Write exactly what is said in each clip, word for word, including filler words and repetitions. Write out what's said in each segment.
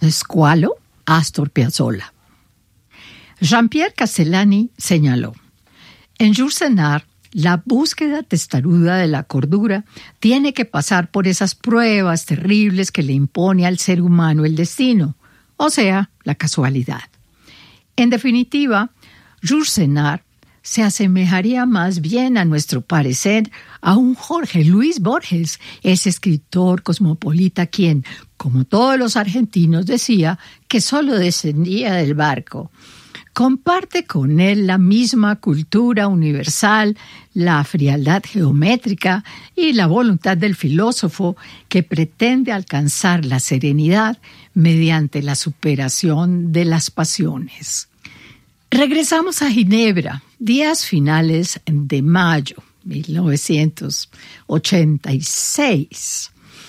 Squalo, Astor Piazzolla. Jean-Pierre Castellani señaló: en Jules Renard, la búsqueda testaruda de la cordura tiene que pasar por esas pruebas terribles que le impone al ser humano el destino, o sea, la casualidad. En definitiva, Jules Renard se asemejaría más bien, a nuestro parecer, a un Jorge Luis Borges, ese escritor cosmopolita quien, como todos los argentinos, decía que solo descendía del barco. Comparte con él la misma cultura universal, la frialdad geométrica y la voluntad del filósofo que pretende alcanzar la serenidad mediante la superación de las pasiones. Regresamos a Ginebra, días finales de mayo de mil novecientos ochenta y seis.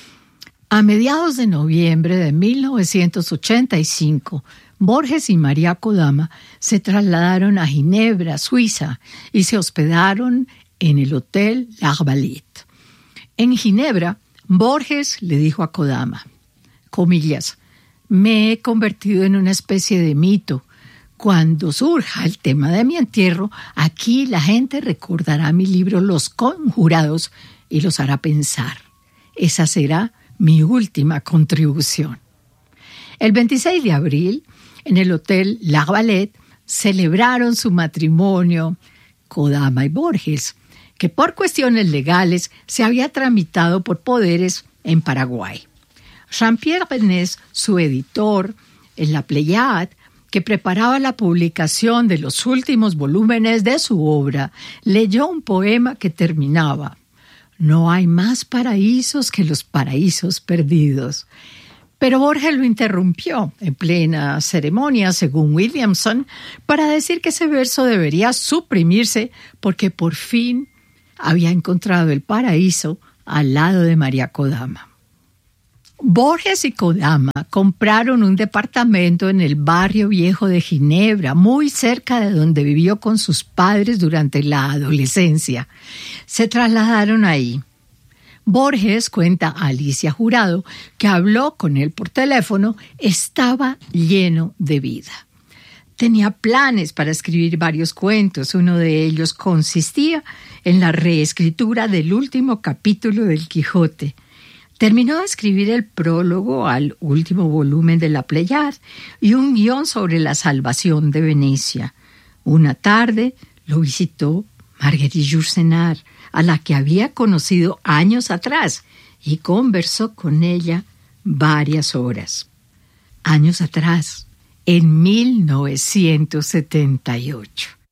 A mediados de noviembre de mil novecientos ochenta y cinco, Borges y María Kodama se trasladaron a Ginebra, Suiza, y se hospedaron en el Hotel L'Arbalète. En Ginebra, Borges le dijo a Kodama, comillas, me he convertido en una especie de mito. Cuando surja el tema de mi entierro, aquí la gente recordará mi libro Los Conjurados y los hará pensar. Esa será mi última contribución. El veintiséis de abril, en el Hotel L'Arbalète, celebraron su matrimonio Kodama y Borges, que por cuestiones legales se había tramitado por poderes en Paraguay. Jean-Pierre Benès, su editor en la Pléiade, que preparaba la publicación de los últimos volúmenes de su obra, leyó un poema que terminaba: no hay más paraísos que los paraísos perdidos. Pero Borges lo interrumpió en plena ceremonia, según Williamson, para decir que ese verso debería suprimirse porque por fin había encontrado el paraíso al lado de María Kodama. Borges y Kodama compraron un departamento en el barrio viejo de Ginebra, muy cerca de donde vivió con sus padres durante la adolescencia. Se trasladaron ahí. Borges, cuenta Alicia Jurado, que habló con él por teléfono, estaba lleno de vida. Tenía planes para escribir varios cuentos. Uno de ellos consistía en la reescritura del último capítulo del Quijote. Terminó de escribir el prólogo al último volumen de la Pléiade y un guión sobre la salvación de Venecia. Una tarde lo visitó Marguerite Yourcenar, a la que había conocido años atrás, y conversó con ella varias horas. Años atrás, en mil novecientos setenta y ocho.